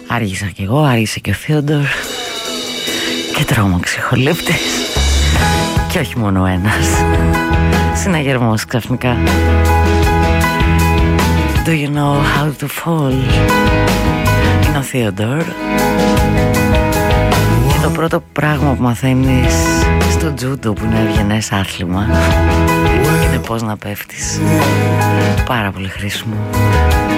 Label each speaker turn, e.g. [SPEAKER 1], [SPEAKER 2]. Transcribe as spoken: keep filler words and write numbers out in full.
[SPEAKER 1] Άργησα κι εγώ, άργησε και ο Θείοντορ. Και τρόμαξε ο χολύπτης. Και όχι μόνο ένας. Συναγερμός ξαφνικά. Do you know how to fall? Είναι ο Θείοντορ. Και το πρώτο πράγμα που μαθαίνεις στο τζούντο, που είναι ευγενές άθλημα, είναι πώς να πέφτεις. Πάρα πολύ χρήσιμο.